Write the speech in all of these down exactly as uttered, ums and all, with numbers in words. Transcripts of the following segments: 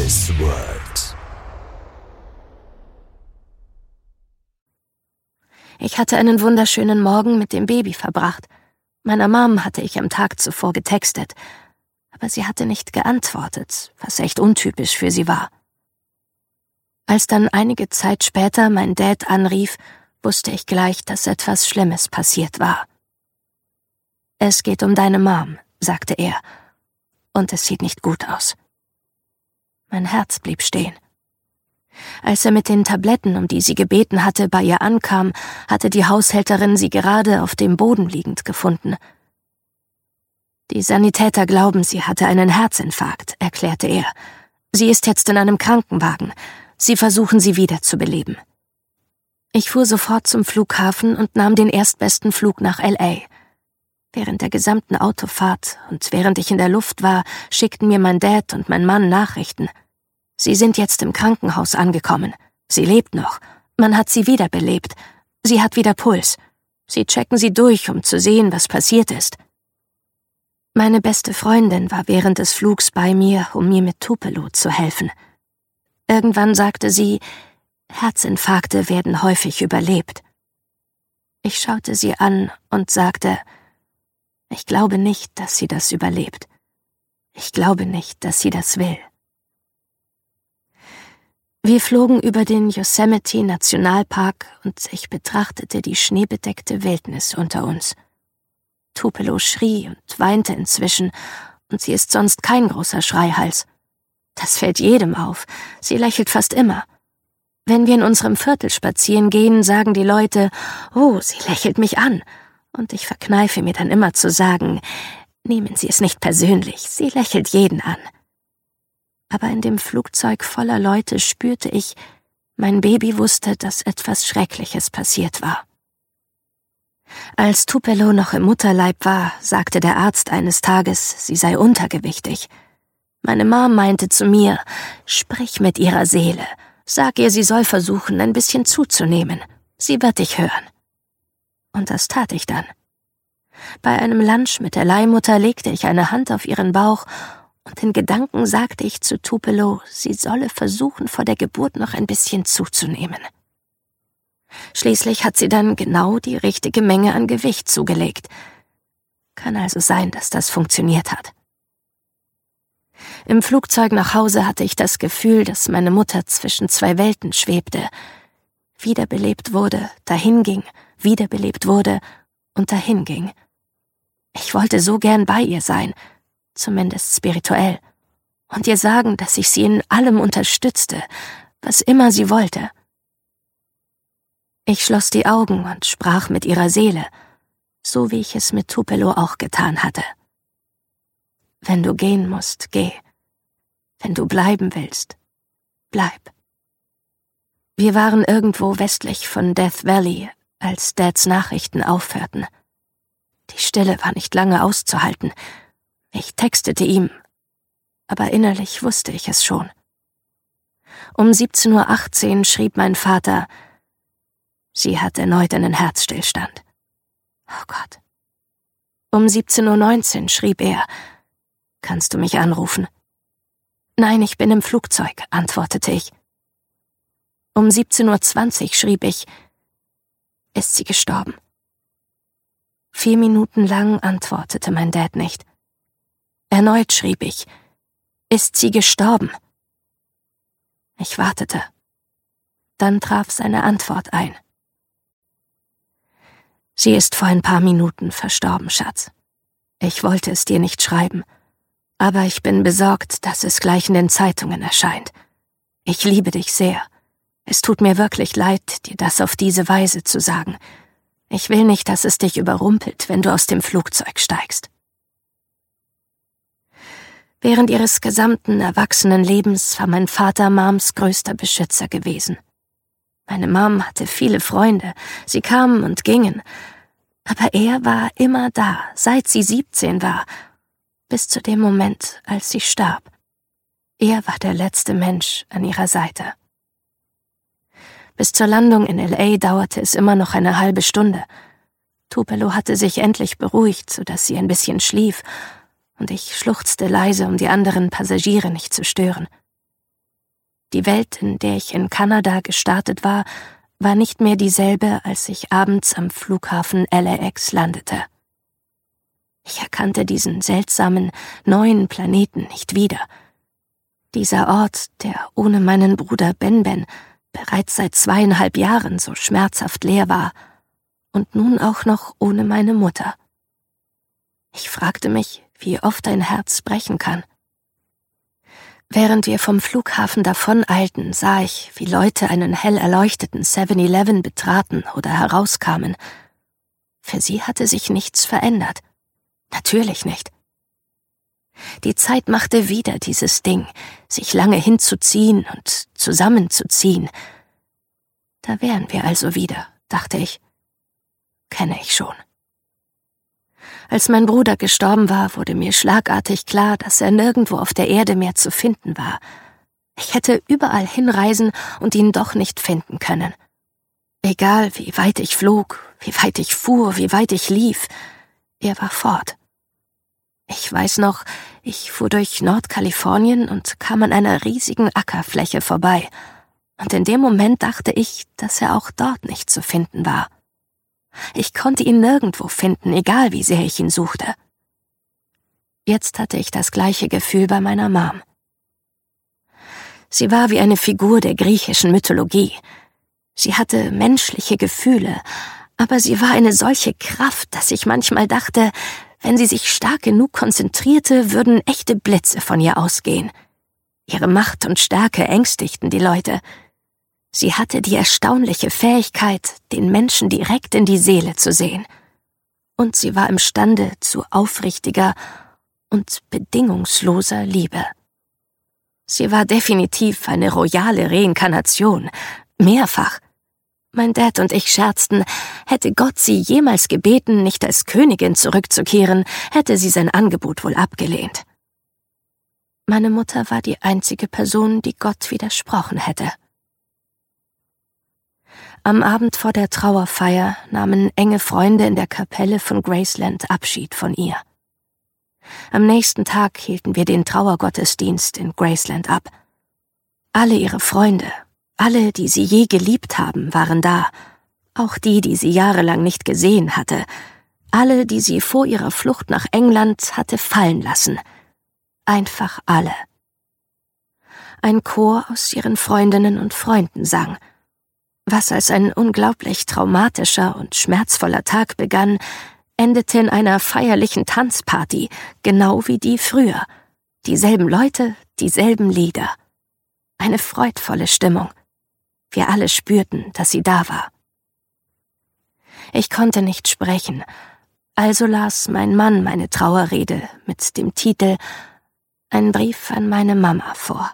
This World. Ich hatte einen wunderschönen Morgen mit dem Baby verbracht. Meiner Mom hatte ich am Tag zuvor getextet, aber sie hatte nicht geantwortet, was echt untypisch für sie war. Als dann einige Zeit später mein Dad anrief, wusste ich gleich, dass etwas Schlimmes passiert war. »Es geht um deine Mom«, sagte er, »und es sieht nicht gut aus.« Mein Herz blieb stehen. Als er mit den Tabletten, um die sie gebeten hatte, bei ihr ankam, hatte die Haushälterin sie gerade auf dem Boden liegend gefunden. »Die Sanitäter glauben, sie hatte einen Herzinfarkt«, erklärte er. »Sie ist jetzt in einem Krankenwagen. Sie versuchen, sie wiederzubeleben.« Ich fuhr sofort zum Flughafen und nahm den erstbesten Flug nach L A. Während der gesamten Autofahrt und während ich in der Luft war, schickten mir mein Dad und mein Mann Nachrichten. »Sie sind jetzt im Krankenhaus angekommen. Sie lebt noch. Man hat sie wiederbelebt. Sie hat wieder Puls. Sie checken sie durch, um zu sehen, was passiert ist.« Meine beste Freundin war während des Flugs bei mir, um mir mit Tupelo zu helfen. Irgendwann sagte sie, Herzinfarkte werden häufig überlebt. Ich schaute sie an und sagte, ich glaube nicht, dass sie das überlebt. Ich glaube nicht, dass sie das will. Wir flogen über den Yosemite Nationalpark und ich betrachtete die schneebedeckte Wildnis unter uns. Tupelo schrie und weinte inzwischen, und sie ist sonst kein großer Schreihals. Das fällt jedem auf, sie lächelt fast immer. Wenn wir in unserem Viertel spazieren gehen, sagen die Leute, »Oh, sie lächelt mich an«, und ich verkneife mir dann immer zu sagen, »Nehmen Sie es nicht persönlich, sie lächelt jeden an.« Aber in dem Flugzeug voller Leute spürte ich, mein Baby wusste, dass etwas Schreckliches passiert war. Als Tupelo noch im Mutterleib war, sagte der Arzt eines Tages, sie sei untergewichtig. Meine Mom meinte zu mir, sprich mit ihrer Seele, sag ihr, sie soll versuchen, ein bisschen zuzunehmen. Sie wird dich hören. Und das tat ich dann. Bei einem Lunch mit der Leihmutter legte ich eine Hand auf ihren Bauch und in Gedanken sagte ich zu Tupelo, sie solle versuchen, vor der Geburt noch ein bisschen zuzunehmen. Schließlich hat sie dann genau die richtige Menge an Gewicht zugelegt. Kann also sein, dass das funktioniert hat. Im Flugzeug nach Hause hatte ich das Gefühl, dass meine Mutter zwischen zwei Welten schwebte. Wiederbelebt wurde, dahinging, wiederbelebt wurde und dahinging. Ich wollte so gern bei ihr sein, zumindest spirituell, und ihr sagen, dass ich sie in allem unterstützte, was immer sie wollte. Ich schloss die Augen und sprach mit ihrer Seele, so wie ich es mit Tupelo auch getan hatte. Wenn du gehen musst, geh. Wenn du bleiben willst, bleib. Wir waren irgendwo westlich von Death Valley, als Dads Nachrichten aufhörten. Die Stille war nicht lange auszuhalten. Ich textete ihm, aber innerlich wusste ich es schon. Um siebzehn Uhr achtzehn schrieb mein Vater, sie hat erneut einen Herzstillstand. Oh Gott. Um siebzehn Uhr neunzehn schrieb er, kannst du mich anrufen? Nein, ich bin im Flugzeug, antwortete ich. Um siebzehn Uhr zwanzig schrieb ich, ist sie gestorben? Vier Minuten lang antwortete mein Dad nicht. Erneut schrieb ich, ist sie gestorben? Ich wartete. Dann traf seine Antwort ein. Sie ist vor ein paar Minuten verstorben, Schatz. Ich wollte es dir nicht schreiben, aber ich bin besorgt, dass es gleich in den Zeitungen erscheint. Ich liebe dich sehr. Es tut mir wirklich leid, dir das auf diese Weise zu sagen. Ich will nicht, dass es dich überrumpelt, wenn du aus dem Flugzeug steigst. Während ihres gesamten erwachsenen Lebens war mein Vater Moms größter Beschützer gewesen. Meine Mom hatte viele Freunde, sie kamen und gingen, aber er war immer da, seit sie siebzehn war, bis zu dem Moment, als sie starb. Er war der letzte Mensch an ihrer Seite. Bis zur Landung in L A dauerte es immer noch eine halbe Stunde. Tupelo hatte sich endlich beruhigt, sodass sie ein bisschen schlief, und ich schluchzte leise, um die anderen Passagiere nicht zu stören. Die Welt, in der ich in Kanada gestartet war, war nicht mehr dieselbe, als ich abends am Flughafen L A X landete. Ich erkannte diesen seltsamen, neuen Planeten nicht wieder. Dieser Ort, der ohne meinen Bruder Ben Ben bereits seit zweieinhalb Jahren so schmerzhaft leer war und nun auch noch ohne meine Mutter. Ich fragte mich, wie oft ein Herz brechen kann. Während wir vom Flughafen davoneilten, sah ich, wie Leute einen hell erleuchteten Seven Eleven betraten oder herauskamen. Für sie hatte sich nichts verändert. Natürlich nicht. Die Zeit machte wieder dieses Ding, sich lange hinzuziehen und zusammenzuziehen. Da wären wir also wieder, dachte ich. Kenne ich schon. Als mein Bruder gestorben war, wurde mir schlagartig klar, dass er nirgendwo auf der Erde mehr zu finden war. Ich hätte überall hinreisen und ihn doch nicht finden können. Egal, wie weit ich flog, wie weit ich fuhr, wie weit ich lief, er war fort. Ich weiß noch, ich fuhr durch Nordkalifornien und kam an einer riesigen Ackerfläche vorbei. Und in dem Moment dachte ich, dass er auch dort nicht zu finden war. Ich konnte ihn nirgendwo finden, egal wie sehr ich ihn suchte. Jetzt hatte ich das gleiche Gefühl bei meiner Mom. Sie war wie eine Figur der griechischen Mythologie. Sie hatte menschliche Gefühle, aber sie war eine solche Kraft, dass ich manchmal dachte, wenn sie sich stark genug konzentrierte, würden echte Blitze von ihr ausgehen. Ihre Macht und Stärke ängstigten die Leute. Sie hatte die erstaunliche Fähigkeit, den Menschen direkt in die Seele zu sehen. Und sie war imstande zu aufrichtiger und bedingungsloser Liebe. Sie war definitiv eine royale Reinkarnation, mehrfach. Mein Dad und ich scherzten, hätte Gott sie jemals gebeten, nicht als Königin zurückzukehren, hätte sie sein Angebot wohl abgelehnt. Meine Mutter war die einzige Person, die Gott widersprochen hätte. Am Abend vor der Trauerfeier nahmen enge Freunde in der Kapelle von Graceland Abschied von ihr. Am nächsten Tag hielten wir den Trauergottesdienst in Graceland ab. Alle ihre Freunde, alle, die sie je geliebt haben, waren da, auch die, die sie jahrelang nicht gesehen hatte, alle, die sie vor ihrer Flucht nach England hatte fallen lassen. Einfach alle. Ein Chor aus ihren Freundinnen und Freunden sang. Was als ein unglaublich traumatischer und schmerzvoller Tag begann, endete in einer feierlichen Tanzparty, genau wie die früher. Dieselben Leute, dieselben Lieder. Eine freudvolle Stimmung. Wir alle spürten, dass sie da war. Ich konnte nicht sprechen, also las mein Mann meine Trauerrede mit dem Titel »Ein Brief an meine Mama« vor.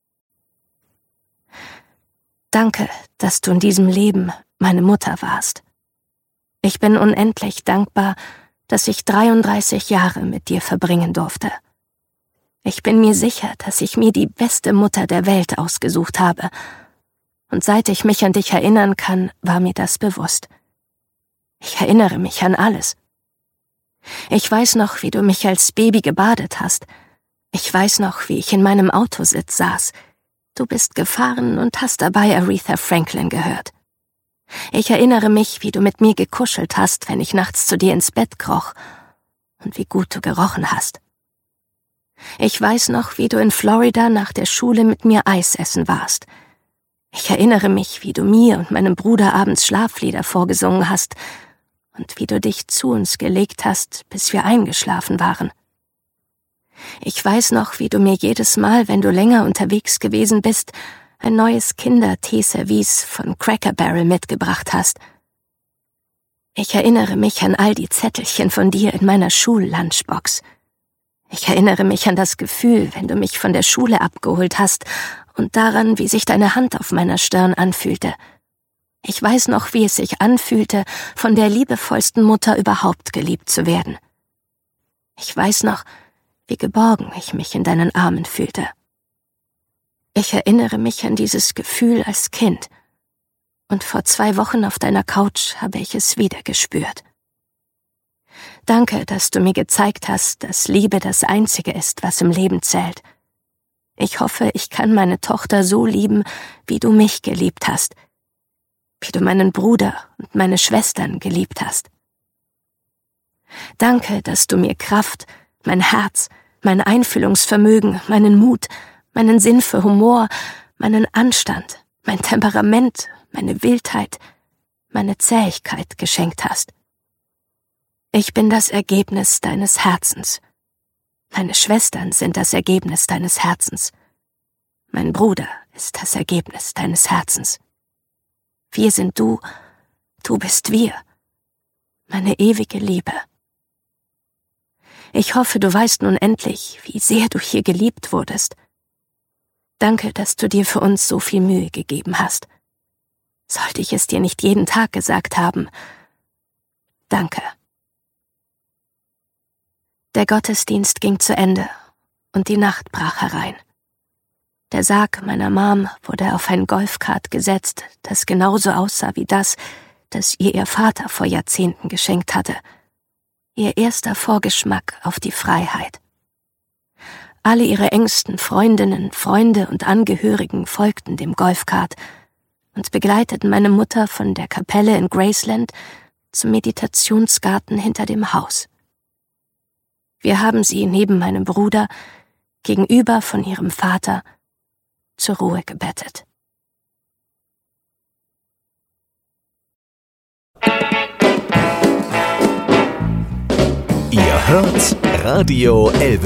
Danke, dass du in diesem Leben meine Mutter warst. Ich bin unendlich dankbar, dass ich dreiunddreißig Jahre mit dir verbringen durfte. Ich bin mir sicher, dass ich mir die beste Mutter der Welt ausgesucht habe. Und seit ich mich an dich erinnern kann, war mir das bewusst. Ich erinnere mich an alles. Ich weiß noch, wie du mich als Baby gebadet hast. Ich weiß noch, wie ich in meinem Autositz saß. Du bist gefahren und hast dabei Aretha Franklin gehört. Ich erinnere mich, wie du mit mir gekuschelt hast, wenn ich nachts zu dir ins Bett kroch, und wie gut du gerochen hast. Ich weiß noch, wie du in Florida nach der Schule mit mir Eis essen warst. Ich erinnere mich, wie du mir und meinem Bruder abends Schlaflieder vorgesungen hast und wie du dich zu uns gelegt hast, bis wir eingeschlafen waren. Ich weiß noch, wie du mir jedes Mal, wenn du länger unterwegs gewesen bist, ein neues Kinder-Teeservice von Cracker Barrel mitgebracht hast. Ich erinnere mich an all die Zettelchen von dir in meiner Schullunchbox. Ich erinnere mich an das Gefühl, wenn du mich von der Schule abgeholt hast und daran, wie sich deine Hand auf meiner Stirn anfühlte. Ich weiß noch, wie es sich anfühlte, von der liebevollsten Mutter überhaupt geliebt zu werden. Ich weiß noch, wie geborgen ich mich in deinen Armen fühlte. Ich erinnere mich an dieses Gefühl als Kind, und vor zwei Wochen auf deiner Couch habe ich es wieder gespürt. Danke, dass du mir gezeigt hast, dass Liebe das Einzige ist, was im Leben zählt. Ich hoffe, ich kann meine Tochter so lieben, wie du mich geliebt hast, wie du meinen Bruder und meine Schwestern geliebt hast. Danke, dass du mir Kraft, mein Herz, mein Einfühlungsvermögen, meinen Mut, meinen Sinn für Humor, meinen Anstand, mein Temperament, meine Wildheit, meine Zähigkeit geschenkt hast. Ich bin das Ergebnis deines Herzens. Meine Schwestern sind das Ergebnis deines Herzens. Mein Bruder ist das Ergebnis deines Herzens. Wir sind du, du bist wir. Meine ewige Liebe. Ich hoffe, du weißt nun endlich, wie sehr du hier geliebt wurdest. Danke, dass du dir für uns so viel Mühe gegeben hast. Sollte ich es dir nicht jeden Tag gesagt haben? Danke. Der Gottesdienst ging zu Ende und die Nacht brach herein. Der Sarg meiner Mom wurde auf ein Golfkart gesetzt, das genauso aussah wie das, das ihr ihr Vater vor Jahrzehnten geschenkt hatte. Ihr erster Vorgeschmack auf die Freiheit. Alle ihre engsten Freundinnen, Freunde und Angehörigen folgten dem Golfkart und begleiteten meine Mutter von der Kapelle in Graceland zum Meditationsgarten hinter dem Haus. Wir haben sie neben meinem Bruder, gegenüber von ihrem Vater, zur Ruhe gebettet. Ihr hört Radio Elvis.